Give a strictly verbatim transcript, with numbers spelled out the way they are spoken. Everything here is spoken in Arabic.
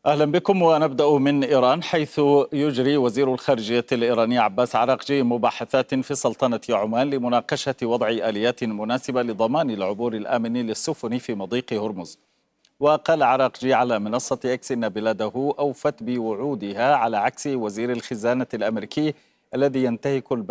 أهلا بكم، ونبدأ من إيران، حيث يجري وزير الخارجية الإيراني عباس عراقجي مباحثات في سلطنة عمان لمناقشة وضع آليات مناسبة لضمان العبور الآمن للسفن في مضيق هرمز. وقال عراقجي على منصة إكس إن بلاده أوفت بوعودها، على عكس وزير الخزانة الأمريكي الذي ينتهك